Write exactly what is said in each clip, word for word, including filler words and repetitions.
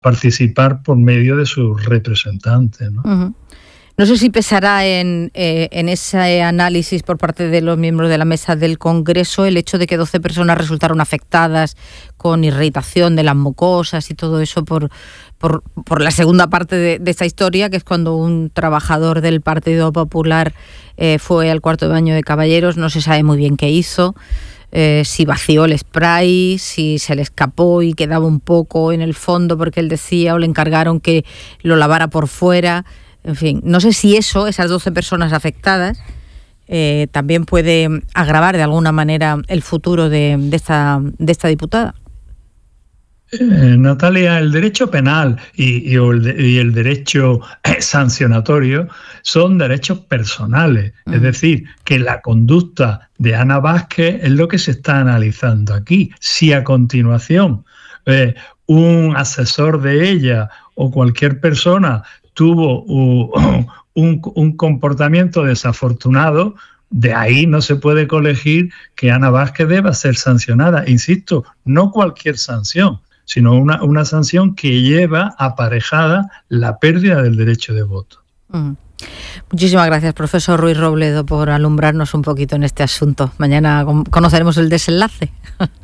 participar por medio de sus representantes, ¿no? Uh-huh. No sé si pesará en, eh, en ese análisis por parte de los miembros de la mesa del Congreso el hecho de que doce personas resultaron afectadas con irritación de las mucosas y todo eso por, por, por la segunda parte de, de esta historia, que es cuando un trabajador del Partido Popular eh, fue al cuarto de baño de Caballeros. No se sabe muy bien qué hizo, eh, si vació el spray, si se le escapó y quedaba un poco en el fondo porque él decía, o le encargaron que lo lavara por fuera. En fin, no sé si eso, esas doce personas afectadas, eh, también puede agravar de alguna manera el futuro de, de, esta, de esta diputada. Eh, Natalia, el derecho penal y, y, el, y el derecho sancionatorio son derechos personales. Mm. Es decir, que la conducta de Ana Vázquez es lo que se está analizando aquí. Si a continuación eh, un asesor de ella o cualquier persona tuvo uh, un, un comportamiento desafortunado, de ahí no se puede colegir que Ana Vázquez deba ser sancionada. Insisto, no cualquier sanción, sino una, una sanción que lleva aparejada la pérdida del derecho de voto. Mm. Muchísimas gracias, profesor Ruiz Robledo, por alumbrarnos un poquito en este asunto. Mañana conoceremos el desenlace.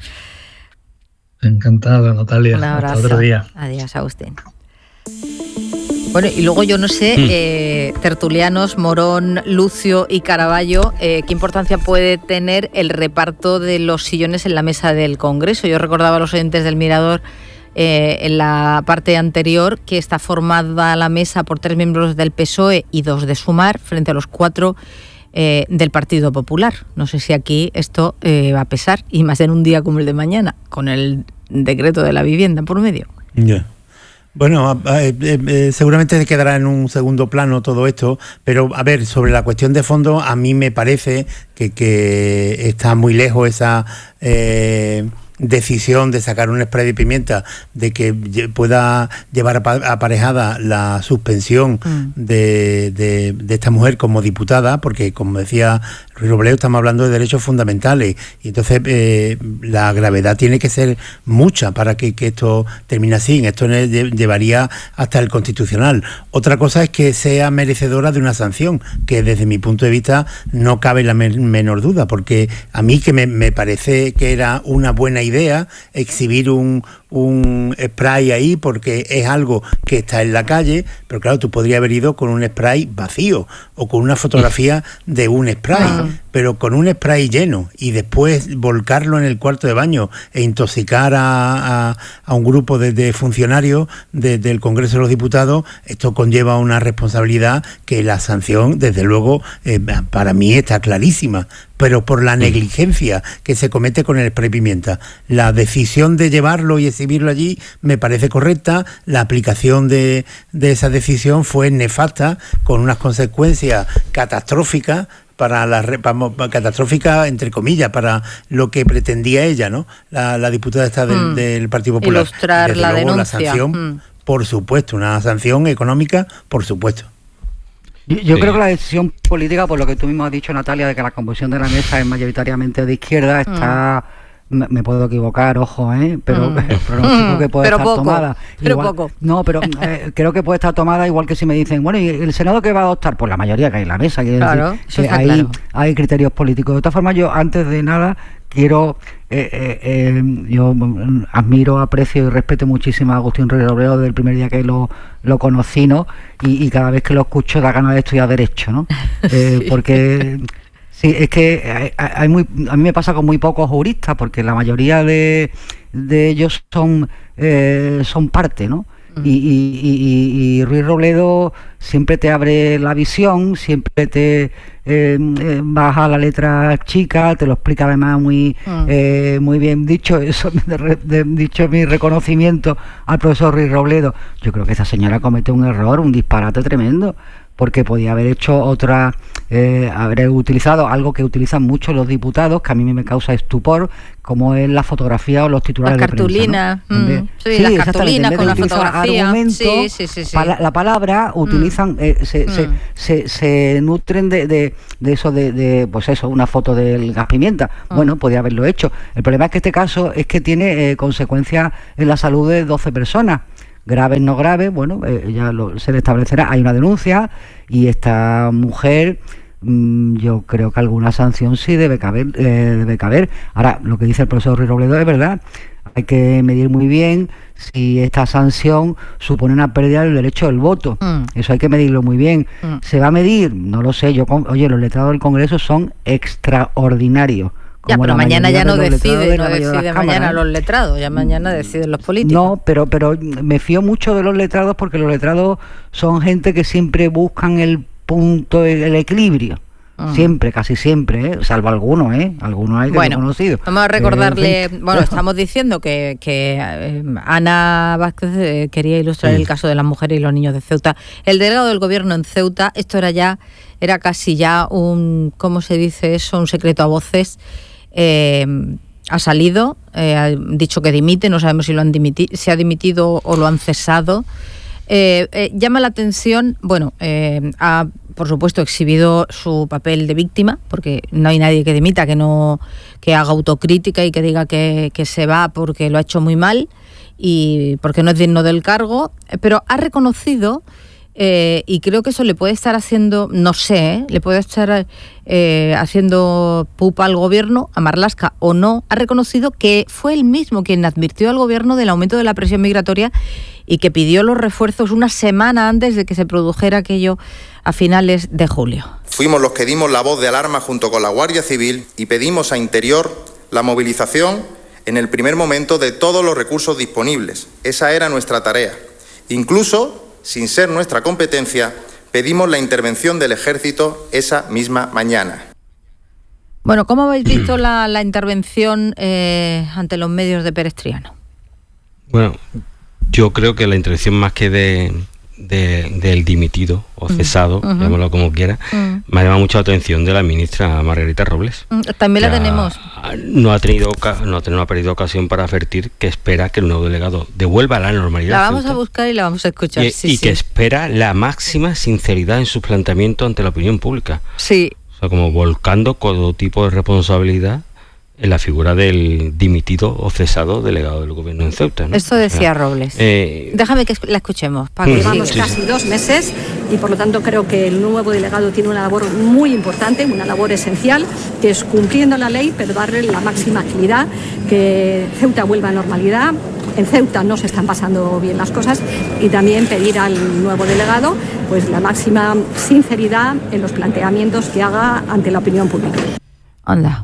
Encantado, Natalia. Un abrazo. Hasta otro día. Adiós, Agustín. Bueno, y luego yo no sé, mm. eh, tertulianos, Morón, Lucio y Caraballo, eh, ¿qué importancia puede tener el reparto de los sillones en la mesa del Congreso? Yo recordaba a los oyentes del Mirador eh, en la parte anterior que está formada la mesa por tres miembros del P S O E y dos de Sumar frente a los cuatro eh, del Partido Popular. No sé si aquí esto eh, va a pesar, y más en un día como el de mañana, con el decreto de la vivienda por medio. Ya. Yeah. Bueno, eh, eh, seguramente quedará en un segundo plano todo esto, pero a ver, sobre la cuestión de fondo, a mí me parece que, que está muy lejos esa eh, decisión de sacar un spray de pimienta, de que pueda llevar aparejada la suspensión mm. de, de, de esta mujer como diputada, porque como decía Ruiz Robledo, estamos hablando de derechos fundamentales, y entonces eh, la gravedad tiene que ser mucha para que, que esto termine así. Esto llevaría hasta el Constitucional. Otra cosa es que sea merecedora de una sanción, que desde mi punto de vista no cabe la men- menor duda, porque a mí que me, me parece que era una buena idea exhibir un, un spray ahí, porque es algo que está en la calle, pero claro, tú podrías haber ido con un spray vacío o con una fotografía de un spray. Ah. Pero con un spray lleno y después volcarlo en el cuarto de baño e intoxicar a, a, a un grupo de, de funcionarios de, del Congreso de los Diputados, esto conlleva una responsabilidad que la sanción, desde luego, eh, para mí está clarísima, pero por la negligencia que se comete con el spray pimienta. La decisión de llevarlo y exhibirlo allí me parece correcta, la aplicación de, de esa decisión fue nefasta, con unas consecuencias catastróficas, para la vamos, catastrófica entre comillas, para lo que pretendía ella, ¿no? La, la diputada esta del, mm. del Partido Popular. Ilustrar Desde la luego, denuncia. La sanción, mm. por supuesto, una sanción económica, por supuesto. Yo, yo sí. creo que la decisión política, por lo que tú mismo has dicho, Natalia, de que la composición de la mesa es mayoritariamente de izquierda, está... Mm. Me, me puedo equivocar, ojo, ¿eh? Pero mm. el pronóstico que puede pero estar poco, tomada. Pero igual, poco. No, pero eh, creo que puede estar tomada igual que si me dicen, bueno, ¿y el Senado qué va a adoptar? Pues la mayoría que hay en la mesa. Claro, decir, eso que está hay, claro. hay criterios políticos. De todas formas, yo antes de nada quiero, eh, eh, eh, yo admiro, aprecio y respeto muchísimo a Agustín Ruiz Robledo desde el primer día que lo, lo conocí, ¿no? Y, y cada vez que lo escucho da ganas de estudiar Derecho, ¿no? Eh, sí. Porque... Sí, es que hay, hay muy, a mí me pasa con muy pocos juristas, porque la mayoría de, de ellos son eh, son parte, ¿no? Mm. Y, y, y, y Ruiz Robledo siempre te abre la visión, siempre te eh, baja la letra chica, te lo explica además muy mm. eh, muy bien dicho. Eso de, de, dicho mi reconocimiento al profesor Ruiz Robledo. Yo creo que esa señora comete un error, un disparate tremendo, porque podía haber hecho otra, eh, haber utilizado algo que utilizan mucho los diputados, que a mí me causa estupor, como es la fotografía o los titulares las cartulinas, de prensa, ¿no? mm, sí, sí, las cartulinas con la fotografía, argumento, sí, sí, sí, sí. Pala, la palabra utilizan, mm. eh, se, mm. se, se, se nutren de, de, de eso, de, de, pues eso, una foto del gas pimienta. Mm. Bueno, podía haberlo hecho. El problema es que este caso es que tiene eh, consecuencias en la salud de doce personas. graves, no graves, bueno, eh, ya lo, se le establecerá. Hay una denuncia y esta mujer, mmm, yo creo que alguna sanción sí debe caber, eh, debe caber. Ahora, lo que dice el profesor Ruiz Robledo es verdad. Hay que medir muy bien si esta sanción supone una pérdida del derecho del voto. Mm. Eso hay que medirlo muy bien. Mm. ¿Se va a medir? No lo sé. Yo, oye, los letrados del Congreso son extraordinarios. Ya, pero mañana ya no decide, no decide mañana los letrados, ya mañana deciden los políticos. No, pero, pero me fío mucho de los letrados porque los letrados son gente que siempre buscan el punto, el equilibrio. Uh-huh. Siempre, casi siempre, ¿eh? Salvo algunos, ¿eh? Algunos hay que bueno, conocido. Vamos a recordarle, eh, en fin. Bueno, estamos diciendo que, que eh, Ana Vázquez eh, quería ilustrar sí. el caso de las mujeres y los niños de Ceuta. El delegado del gobierno en Ceuta, esto era ya, era casi ya un, ¿cómo se dice eso? Un secreto a voces. Eh, ha salido, eh, ha dicho que dimite, no sabemos si lo han dimitido, si ha dimitido o lo han cesado. Eh, eh, llama la atención, bueno, eh, ha por supuesto exhibido su papel de víctima, porque no hay nadie que dimita, que no que haga autocrítica y que diga que, que se va porque lo ha hecho muy mal y porque no es digno del cargo, pero ha reconocido, eh, y creo que eso le puede estar haciendo, no sé, ¿eh? le puede estar eh, haciendo pupa al gobierno, a Marlaska o no, ha reconocido que fue él mismo quien advirtió al gobierno del aumento de la presión migratoria y que pidió los refuerzos una semana antes de que se produjera aquello a finales de julio. Fuimos los que dimos la voz de alarma junto con la Guardia Civil y pedimos a Interior la movilización en el primer momento de todos los recursos disponibles. Esa era nuestra tarea. Incluso, sin ser nuestra competencia, pedimos la intervención del Ejército esa misma mañana. Bueno, ¿cómo habéis visto la, la intervención eh, ante los medios de Pérez Triano? Bueno, yo creo que la intervención más que de, de del dimitido o cesado, uh-huh. llámalo como quiera, uh-huh. me ha llamado mucho la atención de la ministra Margarita Robles. Uh, también la tenemos. No ha tenido no, no ha perdido ocasión para advertir que espera que el nuevo delegado devuelva la normalidad. La vamos Ceuta, a buscar y la vamos a escuchar. Y, sí, y sí. que espera la máxima sinceridad en sus planteamientos ante la opinión pública. Sí. O sea, como volcando todo tipo de responsabilidad en la figura del dimitido o cesado delegado del gobierno en Ceuta, ¿no? Esto decía o sea, Robles. Eh, Déjame que la escuchemos. Para que Llevamos sí, casi sí. dos meses y por lo tanto creo que el nuevo delegado tiene una labor muy importante, una labor esencial, que es cumpliendo la ley, pero darle la máxima agilidad, que Ceuta vuelva a normalidad. En Ceuta no se están pasando bien las cosas y también pedir al nuevo delegado pues la máxima sinceridad en los planteamientos que haga ante la opinión pública. Anda.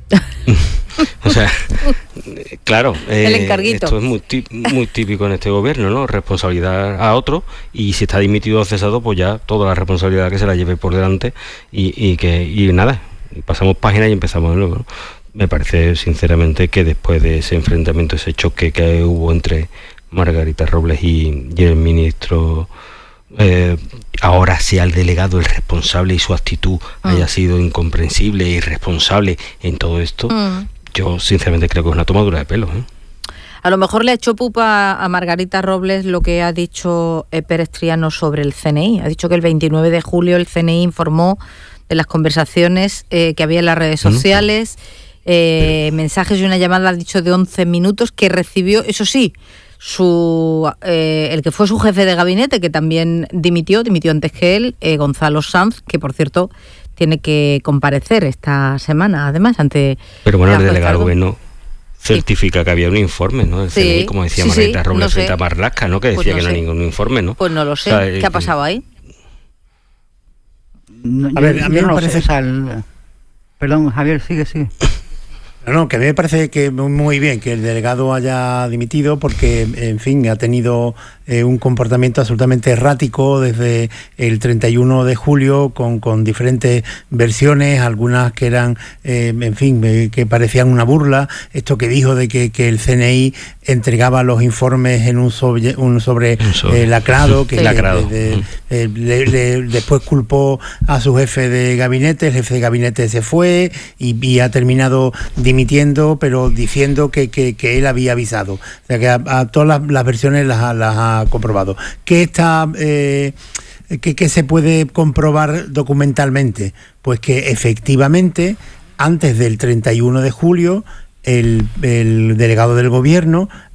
O sea, claro, eh, el encarguito. Esto es muy, muy típico en este gobierno, ¿no? Responsabilidad a otro, y si está dimitido o cesado, pues ya toda la responsabilidad que se la lleve por delante y, y que y nada, y pasamos página y empezamos de nuevo, ¿no? Me parece sinceramente que después de ese enfrentamiento, ese choque que hubo entre Margarita Robles y, y el ministro, Eh, ahora sea el delegado el responsable y su actitud mm. haya sido incomprensible e irresponsable en todo esto, mm. yo sinceramente creo que es una tomadura de pelo, ¿eh? A lo mejor le ha hecho pupa a Margarita Robles lo que ha dicho eh, Pérez Triano sobre el C N I. Ha dicho que el veintinueve de julio el C N I informó de las conversaciones eh, que había en las redes sociales, eh, mensajes y una llamada, ha dicho, de once minutos que recibió, eso sí, su eh, el que fue su jefe de gabinete, que también dimitió, dimitió antes que él, eh, Gonzalo Sanz, que por cierto tiene que comparecer esta semana, además, ante... Pero bueno, el delegado del gobierno certifica sí. que había un informe, ¿no? Del C N I, sí. como decía sí, Margarita sí, Robles no frente a Marlaska, ¿no? Que decía pues no que no hay ningún informe, ¿no? Pues no lo sé. O sea, ¿qué eh, ha pasado ahí? No, a ver, a mí me no parece... Sé, el... Perdón, Javier, sigue, sigue. No, no, que a mí me parece que muy bien que el delegado haya dimitido porque, en fin, ha tenido eh, un comportamiento absolutamente errático desde el treinta y uno de julio con, con diferentes versiones, algunas que eran, eh, en fin, eh, que parecían una burla. Esto que dijo de que, que el C N I entregaba los informes en un sobre, un sobre, un sobre. Eh, lacrado, que lacrado. De, de, eh, le, le, después culpó a su jefe de gabinete, el jefe de gabinete se fue y, y ha terminado dimitiendo, pero diciendo que, que, que él había avisado. O sea, que a, a todas las, las versiones las, las ha comprobado. ¿Qué está... Eh, ¿qué, qué se puede comprobar documentalmente? Pues que efectivamente, antes del treinta y uno de julio, el, el delegado del gobierno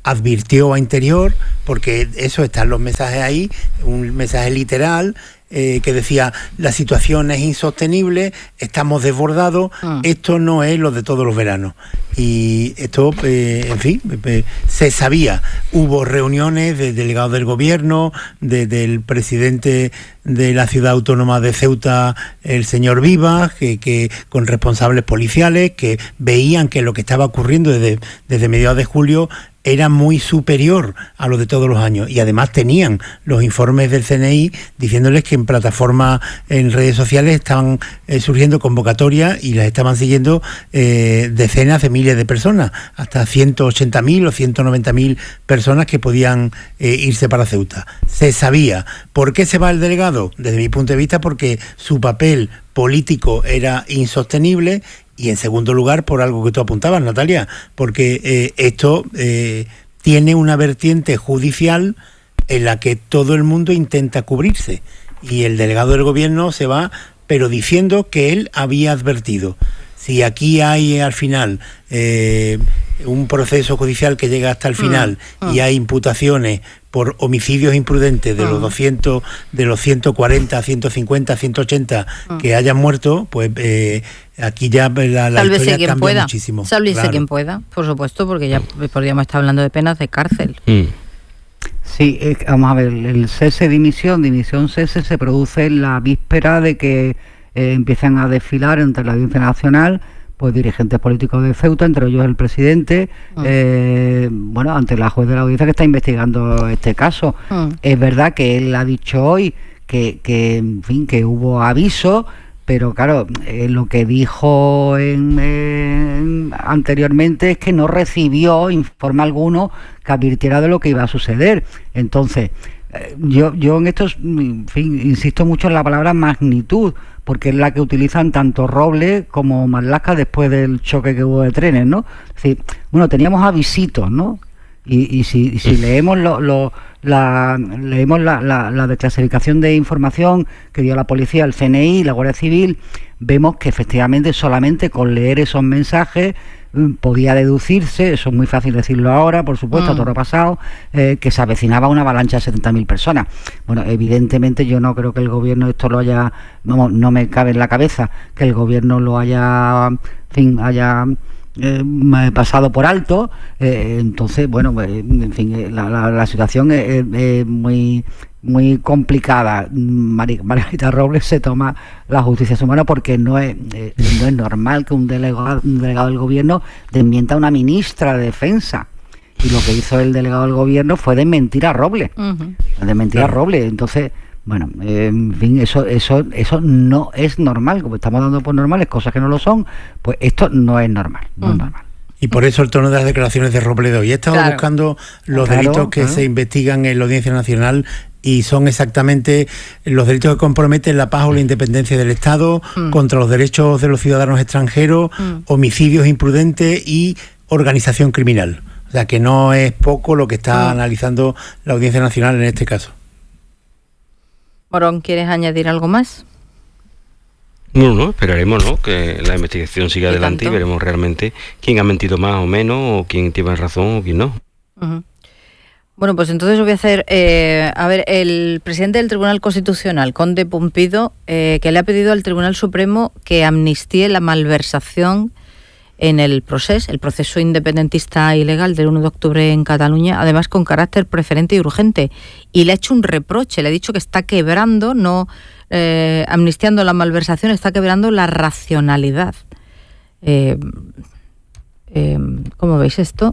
advirtió a Interior, porque eso están los mensajes ahí, un mensaje literal, Eh, que decía: la situación es insostenible, estamos desbordados, ah. esto no es lo de todos los veranos. Y esto, eh, en fin, eh, se sabía. Hubo reuniones de delegados del gobierno, de, del presidente de la ciudad autónoma de Ceuta, el señor Vivas, que, que con responsables policiales, que veían que lo que estaba ocurriendo desde, desde mediados de julio era muy superior a lo de todos los años, y además tenían los informes del C N I diciéndoles que en plataformas, en redes sociales estaban eh, surgiendo convocatorias y las estaban siguiendo eh, decenas de miles de personas, hasta ciento ochenta mil o ciento noventa mil personas que podían eh, irse para Ceuta. Se sabía. ¿Por qué se va el delegado? Desde mi punto de vista, porque su papel político era insostenible. Y en segundo lugar, por algo que tú apuntabas, Natalia, porque eh, esto eh, tiene una vertiente judicial en la que todo el mundo intenta cubrirse. Y el delegado del gobierno se va, pero diciendo que él había advertido. Si aquí hay al final eh, un proceso judicial que llega hasta el final mm, mm. y hay imputaciones por homicidios imprudentes de mm. los doscientos, de los ciento cuarenta, ciento cincuenta, ciento ochenta mm. que hayan muerto, pues eh, aquí ya la, la historia cambia pueda. muchísimo. Sálvese claro. quien pueda, por supuesto, porque ya podríamos estar hablando de penas de cárcel. Mm. Sí, eh, vamos a ver, el cese dimisión, dimisión cese se produce en la víspera de que eh, empiezan a desfilar entre la Audiencia Nacional pues dirigentes políticos de Ceuta, entre ellos el presidente, mm. eh, bueno, ante la juez de la audiencia que está investigando este caso. Mm. Es verdad que él ha dicho hoy que, que en fin, que hubo aviso, pero claro, eh, lo que dijo en, en, anteriormente es que no recibió informe alguno que advirtiera de lo que iba a suceder. Entonces, eh, yo, yo en esto, en fin, insisto mucho en la palabra magnitud, porque es la que utilizan tanto Robles como Marlaska después del choque que hubo de trenes, ¿no? Es decir, bueno, teníamos avisitos, ¿no? Y, y si, y si leemos lo, lo, la leemos la, la, la desclasificación de información que dio la policía, el C N I, la Guardia Civil, vemos que efectivamente solamente con leer esos mensajes podía deducirse, eso es muy fácil decirlo ahora, por supuesto, mm. a todo pasado, eh, que se avecinaba una avalancha de setenta mil personas. Bueno, evidentemente yo no creo que el gobierno esto lo haya, vamos, no me cabe en la cabeza que el gobierno lo haya, en fin, haya eh, pasado por alto, eh, entonces, bueno, eh, en fin, la, la, la situación es, es, es muy... muy complicada. Mar Margarita Robles se toma la justicia a su mano porque no es eh, no es normal que un delegado, un delegado del gobierno desmienta a una ministra de Defensa, y lo que hizo el delegado del gobierno fue desmentir a Robles, uh-huh. desmentir a Robles. Entonces, bueno, eh, en fin, eso eso eso no es normal, como estamos dando por normales cosas que no lo son, pues esto no es normal, no uh-huh. es normal. Y por eso el tono de las declaraciones de Robledo. Y he estado claro. buscando los claro, delitos que claro. se investigan en la Audiencia Nacional, y son exactamente los delitos que comprometen la paz o la independencia del Estado, mm. contra los derechos de los ciudadanos extranjeros, mm. homicidios imprudentes y organización criminal. O sea que no es poco lo que está mm. analizando la Audiencia Nacional en este caso. Morón, ¿quieres añadir algo más? No, no, esperaremos, ¿no?, que la investigación siga adelante tanto? Y veremos realmente quién ha mentido más o menos, o quién tiene razón o quién no. Uh-huh. Bueno, pues entonces voy a hacer, eh, a ver, el presidente del Tribunal Constitucional, Conde Pumpido, eh, que le ha pedido al Tribunal Supremo que amnistíe la malversación en el proceso, el proceso independentista ilegal del uno de octubre en Cataluña, además con carácter preferente y urgente, y le ha hecho un reproche, le ha dicho que está quebrando, no eh, amnistiando la malversación, está quebrando la racionalidad. Eh, eh, ¿Cómo veis esto?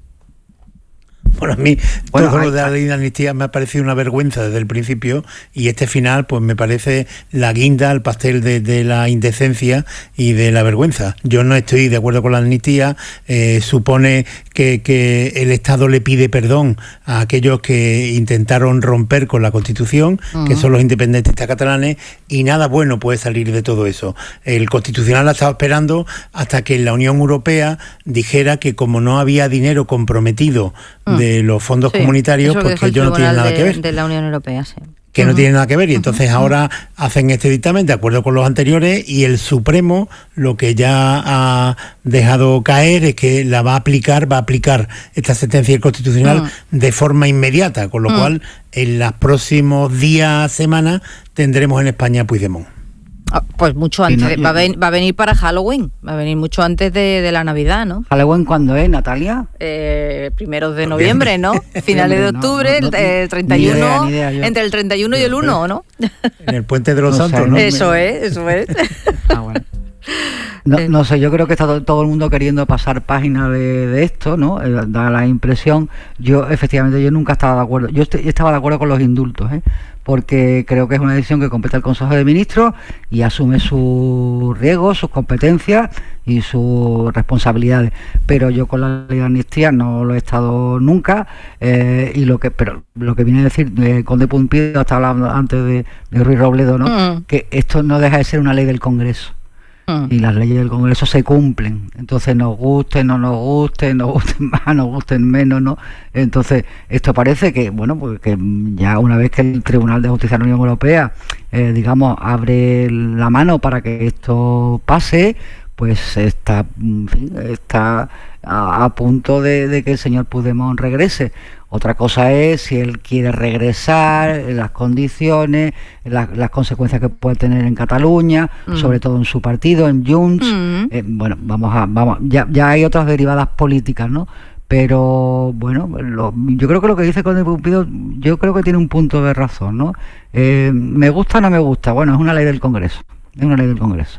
Bueno, a mí bueno, todo hay, lo de la ley de amnistía me ha parecido una vergüenza desde el principio, y este final pues me parece la guinda al pastel de, de la indecencia y de la vergüenza. Yo no estoy de acuerdo con la amnistía, eh, supone que, que el Estado le pide perdón a aquellos que intentaron romper con la Constitución, uh-huh. que son los independentistas catalanes, y nada bueno puede salir de todo eso. El Constitucional ha estado esperando hasta que la Unión Europea dijera que como no había dinero comprometido uh-huh. de los fondos sí, comunitarios, pues que ello no tiene nada de, que ver. De la Unión Europea, sí. que uh-huh. no tiene nada que ver, y entonces uh-huh. ahora hacen este dictamen de acuerdo con los anteriores, y el Supremo lo que ya ha dejado caer es que la va a aplicar, va a aplicar esta sentencia constitucional uh-huh. de forma inmediata, con lo uh-huh. cual en los próximos días, semanas, tendremos en España a Puigdemont. Ah, pues mucho antes, no, va, a ven, va a venir para Halloween, va a venir mucho antes de, de la Navidad, ¿no? ¿Halloween cuándo es, Natalia? Eh, primeros de noviembre, ¿no? Finales de octubre, no, no, no, el treinta y uno, ni idea, ni idea, entre el treinta y uno y el uno, ¿no? En el Puente de los no Santos, sé, ¿no? Eso es, eso es. Ah, bueno. No, no sé, yo creo que está todo, todo el mundo queriendo pasar página de, de esto, ¿no? Eh, da la impresión. Yo, efectivamente, yo nunca estaba de acuerdo. Yo, estoy, yo estaba de acuerdo con los indultos, ¿eh? Porque creo que es una decisión que compete al Consejo de Ministros y asume sus riesgos, sus competencias y sus responsabilidades. Pero yo con la ley de amnistía no lo he estado nunca, eh, y lo que pero lo que viene a decir eh, Conde Pumpido, hasta hablando antes de, de Ruiz Robledo, ¿no? Mm. Que esto no deja de ser una ley del Congreso. Y las leyes del Congreso se cumplen, entonces nos gusten, no nos gusten, nos gusten más, nos gusten menos, ¿no? Entonces esto parece que, bueno, pues que ya una vez que el Tribunal de Justicia de la Unión Europea, eh, digamos, abre la mano para que esto pase, pues está, en fin, está a, a punto de, de que el señor Puigdemont regrese. Otra cosa es si él quiere regresar, las condiciones, las, las consecuencias que puede tener en Cataluña, mm. sobre todo en su partido, en Junts. Mm. Eh, bueno, vamos a, vamos, ya, ya hay otras derivadas políticas, ¿no? Pero bueno, lo, yo creo que lo que dice Conde Pumpido, yo creo que tiene un punto de razón, ¿no? Eh, me gusta o no me gusta, bueno, es una ley del Congreso, es una ley del Congreso.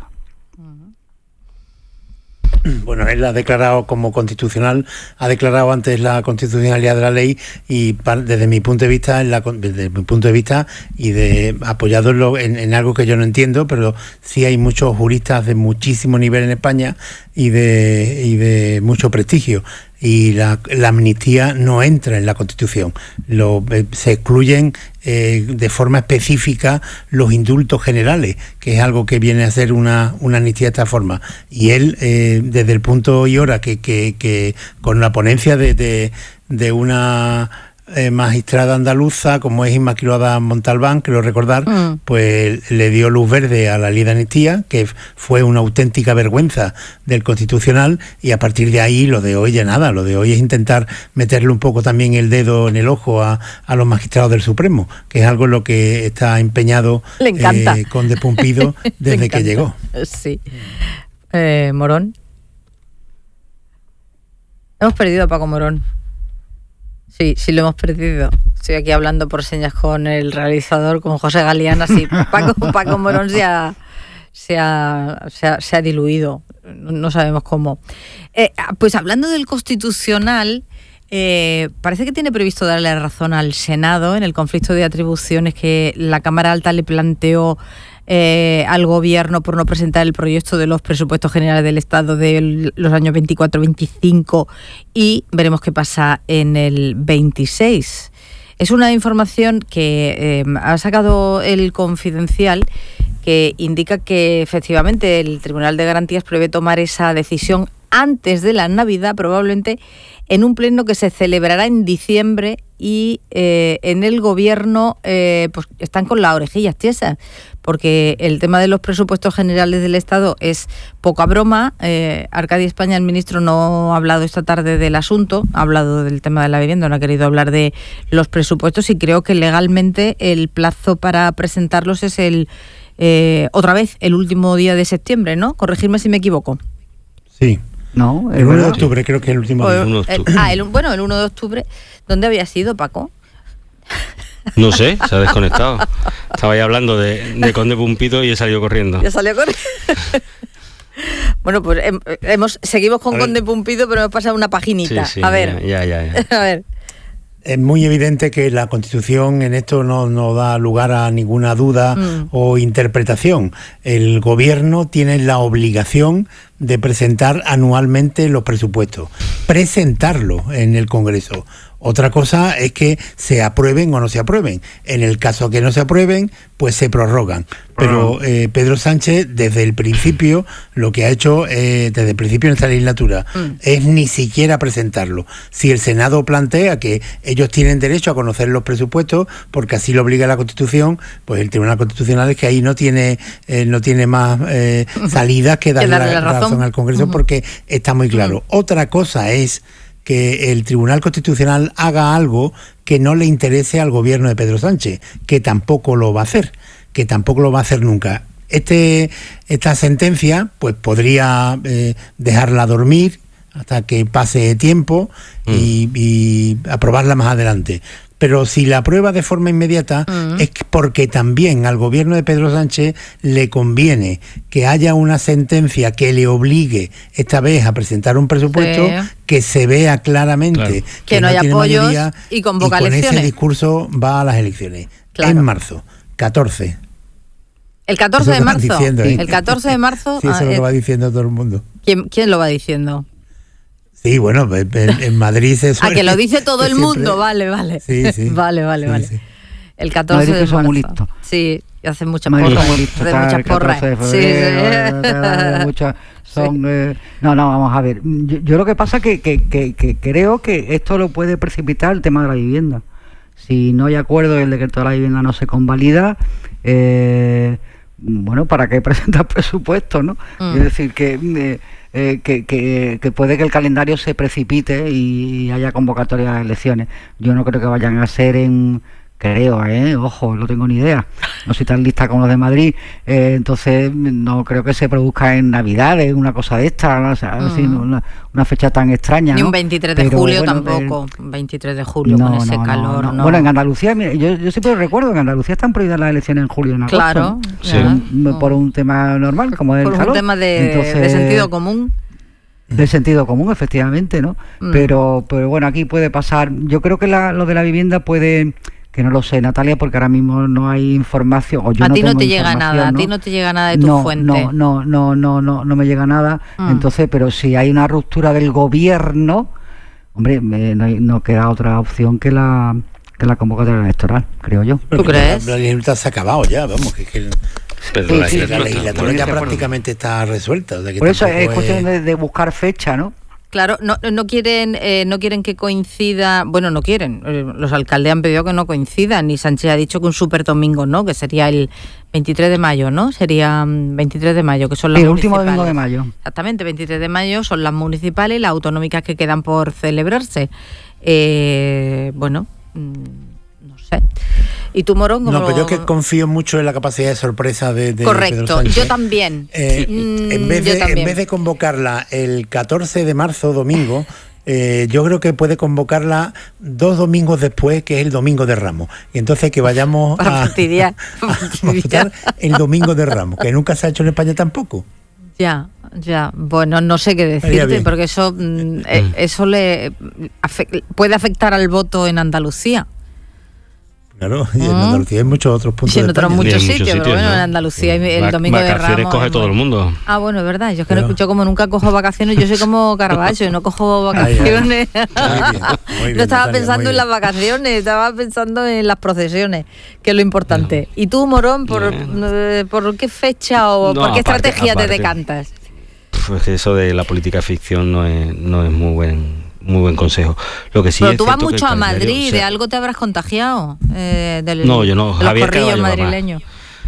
Bueno, él ha declarado como constitucional, ha declarado antes la constitucionalidad de la ley, y para, desde mi punto de vista, en la, desde mi punto de vista y de apoyado en, lo, en, en algo que yo no entiendo, pero sí hay muchos juristas de muchísimo nivel en España y de y de mucho prestigio. Y la, la amnistía no entra en la Constitución. Lo, eh, se excluyen eh, de forma específica los indultos generales, que es algo que viene a ser una, una amnistía de esta forma. Y él, eh, desde el punto y hora que, que, que con la ponencia de, de, de una eh, magistrada andaluza, como es Inmaculada Montalbán, creo recordar, mm. pues le dio luz verde a la ley de amnistía, que fue una auténtica vergüenza del Constitucional, y a partir de ahí lo de hoy ya nada, lo de hoy es intentar meterle un poco también el dedo en el ojo a, a los magistrados del Supremo, que es algo en lo que está empeñado eh, Conde Pumpido desde que llegó. Sí. Eh, Morón. Hemos perdido a Paco Morón. Sí, sí lo hemos perdido. Estoy aquí hablando por señas con el realizador, con José Galeana. Sí, Paco, Paco Morón se ha, se, ha, se, ha, se ha diluido. No sabemos cómo. Eh, pues hablando del Constitucional, eh, parece que tiene previsto darle razón al Senado en el conflicto de atribuciones que la Cámara Alta le planteó Eh, al Gobierno por no presentar el proyecto de los presupuestos generales del Estado de los años veinticuatro veinticinco, y veremos qué pasa en el veintiséis. Es una información que eh, ha sacado el Confidencial, que indica que efectivamente el Tribunal de Garantías prevé tomar esa decisión antes de la Navidad, probablemente en un pleno que se celebrará en diciembre, y eh, en el Gobierno eh, pues están con las orejillas tiesas, porque el tema de los presupuestos generales del Estado es poca broma. eh, Arcadio España, el ministro, no ha hablado esta tarde del asunto, ha hablado del tema de la vivienda, no ha querido hablar de los presupuestos, y creo que legalmente el plazo para presentarlos es el eh, otra vez el último día de septiembre, ¿no? Corregirme si me equivoco. Sí. No, el uno de octubre creo que es el último día. El, el, ah, el, bueno, el uno de octubre. ¿Dónde había sido, Paco? No sé, se ha desconectado. Estaba ahí hablando de, de Conde Pumpido y he salido corriendo. Ya salió corriendo. Bueno, pues hemos, seguimos con Conde Pumpido, pero hemos pasado una paginita. Sí, sí, a ver. Ya, ya, ya. A ver. Es muy evidente que la Constitución en esto no, no da lugar a ninguna duda mm. o interpretación. El Gobierno tiene la obligación de presentar anualmente los presupuestos, presentarlo en el Congreso. Otra cosa es que se aprueben o no se aprueben. En el caso que no se aprueben, pues se prorrogan. Pero eh, Pedro Sánchez, desde el principio, lo que ha hecho, eh, desde el principio en esta legislatura, mm. es ni siquiera presentarlo. Si el Senado plantea que ellos tienen derecho a conocer los presupuestos, porque así lo obliga la Constitución, pues el Tribunal Constitucional es que ahí no tiene eh, no tiene más eh, salidas que darle, que darle la, la razón. razón al Congreso, uh-huh. porque está muy claro. Uh-huh. Otra cosa es que el Tribunal Constitucional haga algo que no le interese al gobierno de Pedro Sánchez, que tampoco lo va a hacer, que tampoco lo va a hacer nunca. Este, esta sentencia, pues podría eh, dejarla dormir hasta que pase tiempo mm. y, y aprobarla más adelante. Pero si la aprueba de forma inmediata uh-huh. es porque también al gobierno de Pedro Sánchez le conviene que haya una sentencia que le obligue esta vez a presentar un presupuesto sí. que se vea claramente claro. que, que no, no haya apoyos y convoca y con elecciones. Ese discurso va a las elecciones claro. en marzo, catorce. El catorce de marzo. Diciendo, ¿eh? El catorce de marzo. Sí, eso ah, lo va diciendo todo el mundo. ¿Quién, quién lo va diciendo? Sí, bueno, en, en Madrid se suele... A que lo dice todo el siempre... mundo, vale, vale. Sí, sí. Vale, vale, sí, vale. Sí. El catorce de marzo. Muy listo. Sí, y hace muchas Madrid porras. Muy listo, Hace muchas porras. De febrero, sí, sí. Muchas, son, sí. eh, no, no, vamos a ver. Yo, yo lo que pasa es que, que, que, que creo que esto lo puede precipitar el tema de la vivienda. Si no hay acuerdo y el decreto de la vivienda no se convalida, eh, bueno, ¿para qué presentar presupuestos, no? Mm. Es decir, que... Eh, Eh, que, que, que puede que el calendario se precipite y haya convocatoria de elecciones. Yo no creo que vayan a ser en... Creo, ¿eh? Ojo, no tengo ni idea. No soy tan lista como los de Madrid. Eh, entonces, no creo que se produzca en Navidades, una cosa de esta, ¿no? O sea, mm. así, una, una fecha tan extraña. Ni ¿no? un veintitrés de Pero, julio bueno, tampoco. Eh, veintitrés de julio no, con ese no, calor. no, no. No. Bueno, en Andalucía, mira, yo, yo siempre recuerdo que en Andalucía están prohibidas las elecciones en julio y en agosto. Claro. Sí. Por, por un tema normal, como el Por calor. un tema de, Entonces, de sentido común. De sentido común, efectivamente, ¿no? Mm. Pero, pero bueno, aquí puede pasar. Yo creo que la, lo de la vivienda puede, que no lo sé, Natalia, porque ahora mismo no hay información. O yo a no ti no tengo te llega nada, ¿no? a ti no te llega nada de tu no, fuente. No, no, no, no, no, no me llega nada. Mm. Entonces, pero si hay una ruptura del gobierno, hombre, me, no, no queda otra opción que la que la convocatoria electoral, creo yo. ¿Tú crees? La, la legislatura se ha acabado ya, vamos, que, que Pero sí, la, sí, legislatura, la legislatura ya prácticamente está resuelta. O sea que por eso es cuestión es... de, de buscar fecha, ¿no? Claro, no, no quieren eh, no quieren que coincida, bueno, no quieren, los alcaldes han pedido que no coincidan, y Sánchez ha dicho que un super domingo, ¿no? Que sería el veintitrés de mayo, ¿no? Sería veintitrés de mayo, que son las el municipales. último domingo de mayo. Exactamente, veintitrés de mayo son las municipales y las autonómicas que quedan por celebrarse. Eh, bueno, no sé. ¿Y tú, Morón? No, pero yo que confío mucho en la capacidad de sorpresa de, de Correcto, Pedro Sánchez. yo también. Eh, mm, en, vez de, yo también. en vez de convocarla el catorce de marzo, domingo, eh, yo creo que puede convocarla dos domingos después, que es el domingo de Ramos. Y entonces que vayamos Para a, fastidiar, a, a votar el domingo de Ramos, que nunca se ha hecho en España tampoco. Ya, ya. Bueno, no sé qué decirte, porque eso, mm, eh, eso le afect, puede afectar al voto en Andalucía. Claro, y en Andalucía hay muchos otros puntos sí, en de otros España. muchos Sí, sitios, muchos pero bueno, sitios, ¿no? en Andalucía el Va- domingo de Ramos. Vacaciones coge todo el mundo. Ah, bueno, es verdad. Yo es que Claro. no, yo como nunca cojo vacaciones, yo soy como Caravaggio, no cojo vacaciones. Muy bien, muy bien, No estaba Natalia, pensando muy en bien. las vacaciones, estaba pensando en las procesiones, que es lo importante. ¿Y tú, Morón, por, No. eh, por qué fecha o No, por qué aparte- estrategia te aparte. decantas? Pues que eso de la política ficción no es, no es muy buen muy buen consejo. Lo que sí Pero es tú vas cierto que el mucho a calendario, Madrid, o sea, de algo te habrás contagiado. Eh, del, No, yo no, de los Javier corrillos Carballo va más. madrileños.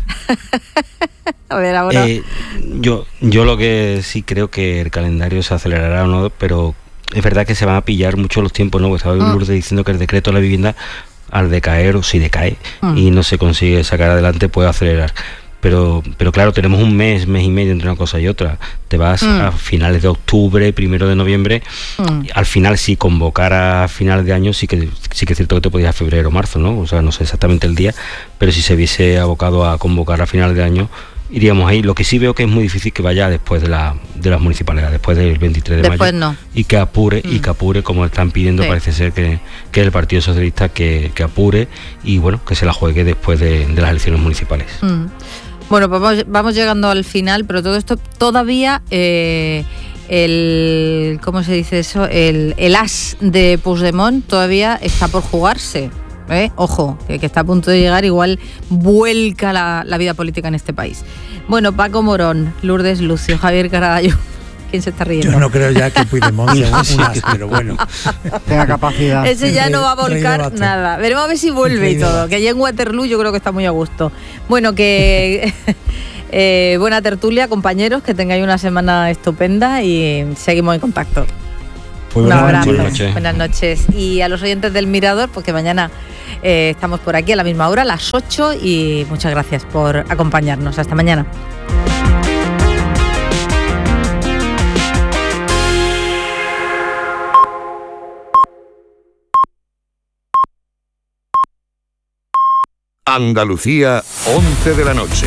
A ver, ahora. Eh, yo, yo lo que sí creo que el calendario se acelerará o no, pero es verdad que se van a pillar mucho los tiempos, ¿no? Porque estaba Mm. Lourdes diciendo que el decreto de la vivienda, al decaer o si decae Mm. y no se consigue sacar adelante, puede acelerar. Pero, pero claro, tenemos un mes, mes y medio entre una cosa y otra. Te vas Mm. a finales de octubre, primero de noviembre. Mm. Al final, si convocara a finales de año, sí que sí que es cierto que te podías a febrero o marzo, ¿no? O sea, no sé exactamente el día, pero si se hubiese abocado a convocar a finales de año, iríamos ahí. Lo que sí veo que es muy difícil que vaya después de la de las municipalidades, después del veintitrés de Después mayo. no. Y que apure, Mm. y que apure, como están pidiendo, Sí. parece ser que, que el Partido Socialista que, que apure y bueno, que se la juegue después de, de las elecciones municipales. Mm. Bueno, pues vamos, vamos llegando al final, pero todo esto todavía eh, el ¿cómo se dice eso? El, el as de Puigdemont todavía está por jugarse. ¿Eh? Ojo, que, que está a punto de llegar, igual vuelca la, la vida política en este país. Bueno, Paco Morón, Lourdes Lucio, Javier Caraballo. ¿Quién se está riendo? Yo no creo ya que Puigdemont sea un as, pero bueno. Tenga capacidad. Ese ya no va a volcar nada. Veremos a ver si vuelve y todo. Que allá en Waterloo yo creo que está muy a gusto. Bueno, que eh, buena tertulia, compañeros, que tengáis una semana estupenda y seguimos en contacto. Pues un abrazo. Buenas noches. Buenas noches. Y a los oyentes del Mirador, porque mañana eh, estamos por aquí a la misma hora, a las ocho, y muchas gracias por acompañarnos. Hasta mañana. Andalucía, once de la noche.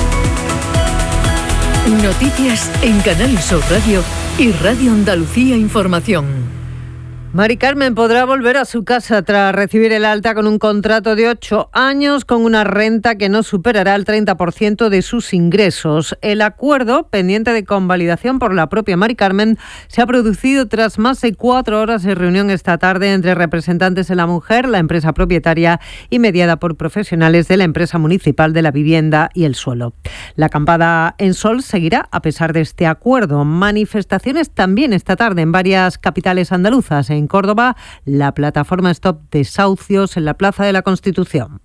Noticias en Canal Sur Radio y Radio Andalucía Información. Mari Carmen podrá volver a su casa tras recibir el alta con un contrato de ocho años con una renta que no superará el treinta por ciento de sus ingresos. El acuerdo, pendiente de convalidación por la propia Mari Carmen, se ha producido tras más de cuatro horas de reunión esta tarde entre representantes de la mujer, la empresa propietaria y mediada por profesionales de la empresa municipal de la vivienda y el suelo. La acampada en Sol seguirá a pesar de este acuerdo. Manifestaciones también esta tarde en varias capitales andaluzas. En Córdoba, la plataforma Stop Desahucios en la Plaza de la Constitución.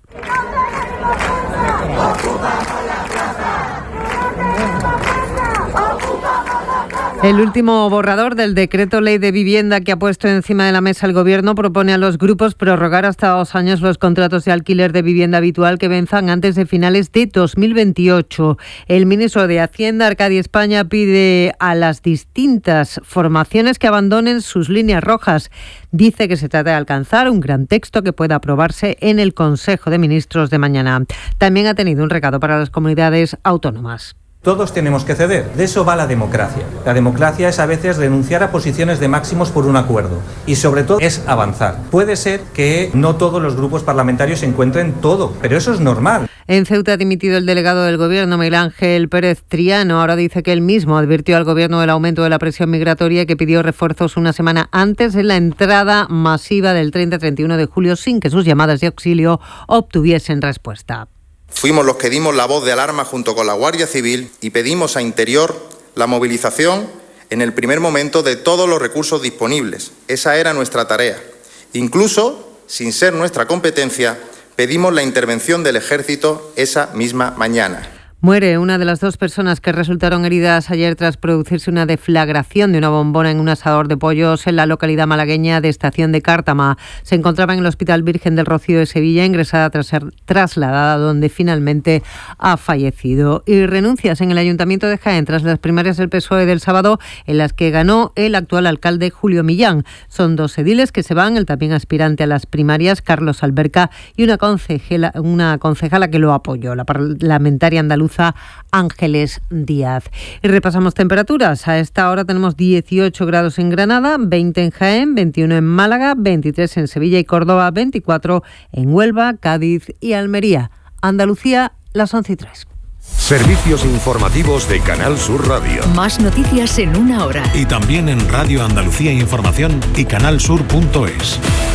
El último borrador del decreto ley de vivienda que ha puesto encima de la mesa el Gobierno propone a los grupos prorrogar hasta dos años los contratos de alquiler de vivienda habitual que venzan antes de finales de dos mil veintiocho. El ministro de Hacienda, Arcadi España, pide a las distintas formaciones que abandonen sus líneas rojas. Dice que se trata de alcanzar un gran texto que pueda aprobarse en el Consejo de Ministros de mañana. También ha tenido un recado para las comunidades autónomas. Todos tenemos que ceder, de eso va la democracia. La democracia es a veces renunciar a posiciones de máximos por un acuerdo y sobre todo es avanzar. Puede ser que no todos los grupos parlamentarios se encuentren todo, pero eso es normal. En Ceuta ha dimitido el delegado del Gobierno, Miguel Ángel Pérez Triano. Ahora dice que él mismo advirtió al Gobierno del aumento de la presión migratoria y que pidió refuerzos una semana antes de la entrada masiva del treinta a treinta y uno de julio sin que sus llamadas de auxilio obtuviesen respuesta. Fuimos los que dimos la voz de alarma junto con la Guardia Civil y pedimos a Interior la movilización en el primer momento de todos los recursos disponibles. Esa era nuestra tarea. Incluso, sin ser nuestra competencia, pedimos la intervención del Ejército esa misma mañana. Muere una de las dos personas que resultaron heridas ayer tras producirse una deflagración de una bombona en un asador de pollos en la localidad malagueña de Estación de Cártama. Se encontraba en el Hospital Virgen del Rocío de Sevilla, ingresada tras ser trasladada, donde finalmente ha fallecido. Y renuncias en el Ayuntamiento de Jaén tras las primarias del P S O E del sábado, en las que ganó el actual alcalde Julio Millán. Son dos ediles que se van, el también aspirante a las primarias, Carlos Alberca, y una concejala, una concejala que lo apoyó, la parlamentaria andaluza Ángeles Díaz. Y repasamos temperaturas. A esta hora tenemos dieciocho grados en Granada, veinte en Jaén, veintiuno en Málaga, veintitrés en Sevilla y Córdoba, veinticuatro en Huelva, Cádiz y Almería. Andalucía, las once y tres. Servicios informativos de Canal Sur Radio. Más noticias en una hora. Y también en Radio Andalucía Información y canalsur punto es.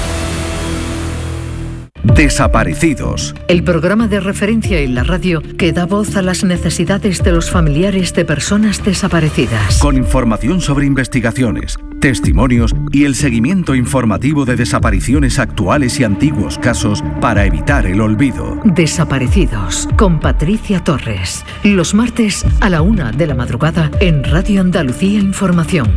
Desaparecidos. El programa de referencia en la radio que da voz a las necesidades de los familiares de personas desaparecidas. Con información sobre investigaciones, testimonios y el seguimiento informativo de desapariciones actuales y antiguos casos para evitar el olvido. Desaparecidos, con Patricia Torres. Los martes a la una de la madrugada en Radio Andalucía Información.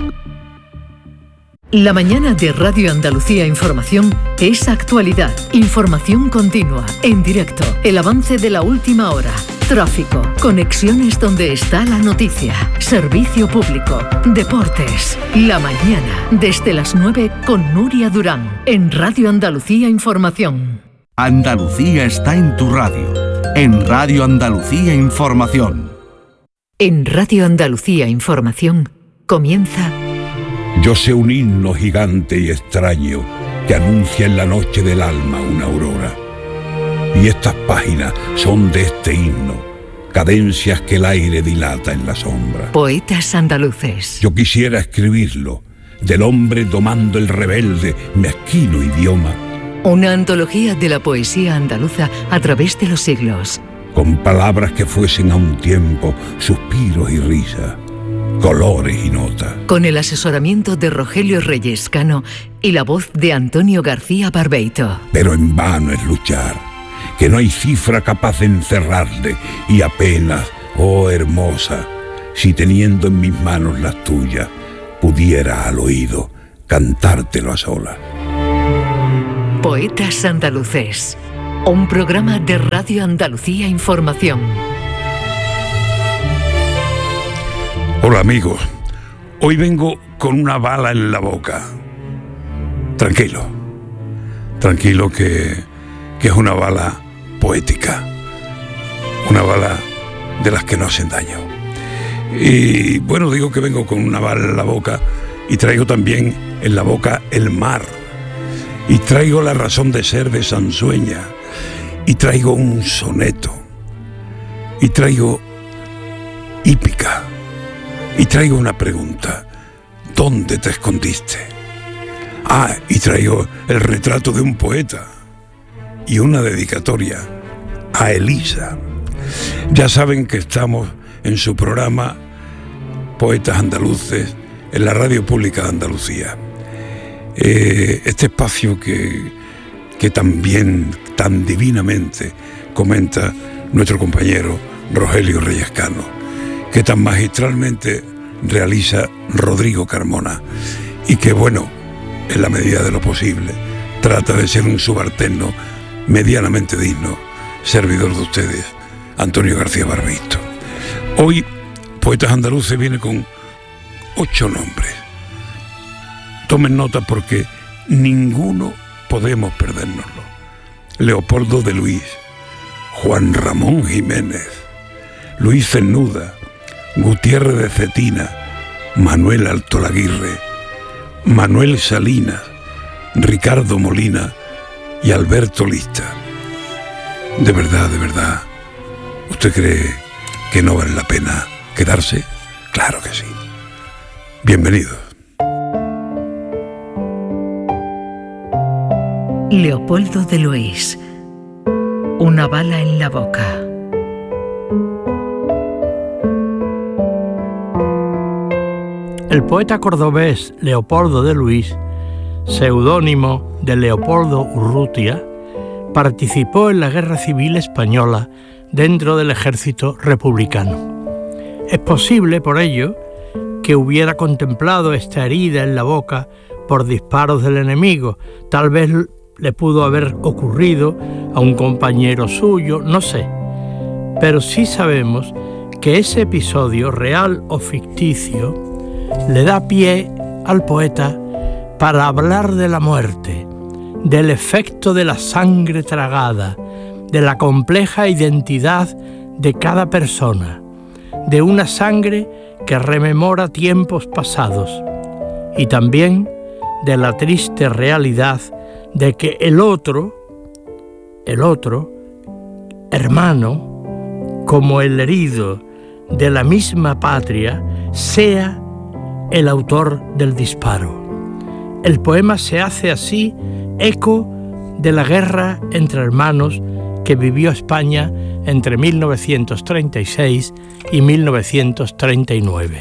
La mañana de Radio Andalucía Información es actualidad, información continua, en directo, el avance de la última hora, tráfico, conexiones donde está la noticia, servicio público, deportes. La mañana, desde las nueve con Nuria Durán, en Radio Andalucía Información. Andalucía está en tu radio, en Radio Andalucía Información. En Radio Andalucía Información comienza... Yo sé un himno gigante y extraño que anuncia en la noche del alma una aurora. Y estas páginas son de este himno, cadencias que el aire dilata en la sombra. Poetas andaluces. Yo quisiera escribirlo, del hombre domando el rebelde, mezquino idioma. Una antología de la poesía andaluza a través de los siglos. Con palabras que fuesen a un tiempo suspiros y risas, colores y notas. Con el asesoramiento de Rogelio Reyes Cano y la voz de Antonio García Barbeito. Pero en vano es luchar, que no hay cifra capaz de encerrarle, y apenas, oh hermosa, si teniendo en mis manos las tuyas, pudiera al oído cantártelo a solas. Poetas andaluces, un programa de Radio Andalucía Información. Hola amigos, hoy vengo con una bala en la boca. Tranquilo, tranquilo que, que es una bala poética, una bala de las que no hacen daño. Y bueno, digo que vengo con una bala en la boca y traigo también en la boca el mar, y traigo la razón de ser de Sansueña, y traigo un soneto, y traigo hípica, y traigo una pregunta: ¿dónde te escondiste? Ah, y traigo el retrato de un poeta y una dedicatoria a Elisa. Ya saben que estamos en su programa Poetas Andaluces en la Radio Pública de Andalucía. Eh, este espacio que, que también tan divinamente comenta nuestro compañero Rogelio Reyes Cano, que tan magistralmente realiza Rodrigo Carmona, y que, bueno, en la medida de lo posible, trata de ser un subalterno medianamente digno, servidor de ustedes, Antonio García Barbeito. Hoy, Poetas Andaluces viene con ocho nombres. Tomen nota porque ninguno podemos perdérnoslo. Leopoldo de Luis, Juan Ramón Jiménez, Luis Cernuda, Gutiérrez de Cetina, Manuel Altolaguirre, Manuel Salinas, Ricardo Molina y Alberto Lista. De verdad, de verdad, ¿usted cree que no vale la pena quedarse? Claro que sí. Bienvenidos. Leopoldo de Luis, una bala en la boca. El poeta cordobés Leopoldo de Luis, seudónimo de Leopoldo Urrutia, participó en la Guerra Civil Española dentro del ejército republicano. Es posible, por ello, que hubiera contemplado esta herida en la boca por disparos del enemigo. Tal vez le pudo haber ocurrido a un compañero suyo, no sé. Pero sí sabemos que ese episodio, real o ficticio, le da pie al poeta para hablar de la muerte, del efecto de la sangre tragada, de la compleja identidad de cada persona, de una sangre que rememora tiempos pasados, y también de la triste realidad de que el otro, el otro, hermano, como el herido de la misma patria, sea el autor del disparo. El poema se hace así eco de la guerra entre hermanos que vivió España entre mil novecientos treinta y seis y mil novecientos treinta y nueve.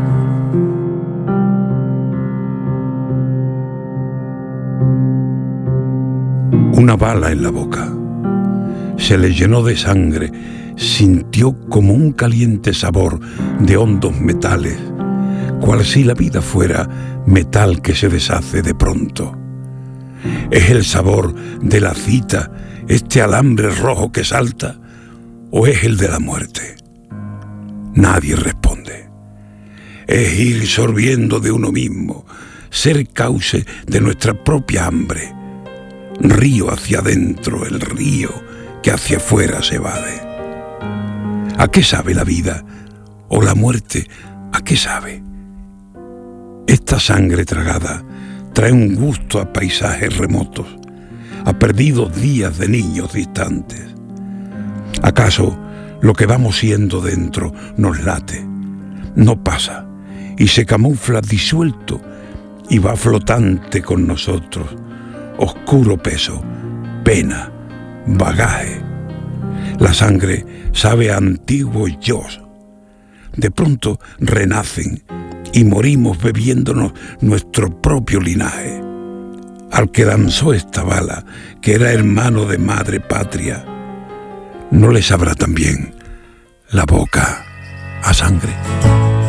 Una bala en la boca. Se le llenó de sangre, sintió como un caliente sabor de hondos metales, cual si la vida fuera metal que se deshace de pronto. ¿Es el sabor de la cita este alambre rojo que salta, o es el de la muerte? Nadie responde. Es ir sorbiendo de uno mismo, ser cauce de nuestra propia hambre. Río hacia adentro el río que hacia afuera se evade. ¿A qué sabe la vida? ¿O la muerte? ¿A qué sabe? Esta sangre tragada trae un gusto a paisajes remotos, a perdidos días de niños distantes. ¿Acaso Lo que vamos siendo dentro nos late, no pasa y se camufla disuelto y va flotante con nosotros, oscuro peso, pena, bagaje. La sangre sabe a antiguos yos. De pronto renacen y morimos bebiéndonos nuestro propio linaje. Al que danzó esta bala, que era hermano de madre patria, ¿no le sabrá también la boca a sangre?